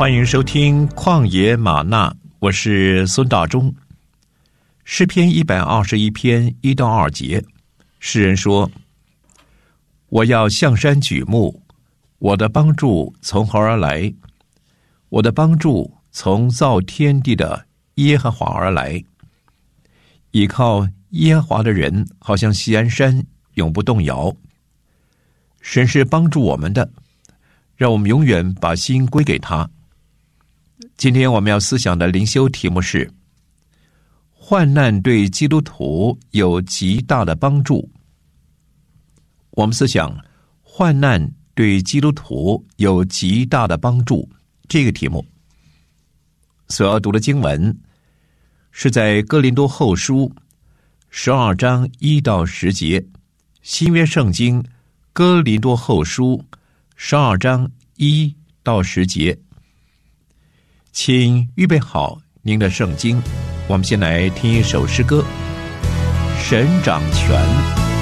欢迎收听旷野吗哪，我是孙大中。诗篇121篇1到2节，诗人说：我要向山举目，我的帮助从何而来？我的帮助从造天地的耶和华而来。倚靠耶和华的人，好像锡安山，永不动摇。神是帮助我们的，让我们永远把心归给他。今天我们要思想的灵修题目是：患难对基督徒有极大的帮助。我们思想患难对基督徒有极大的帮助这个题目。所要读的经文是在哥林多后书12章1到10节，新约圣经哥林多后书12章1到10节。请预备好您的圣经，我们先来听一首诗歌：神掌权。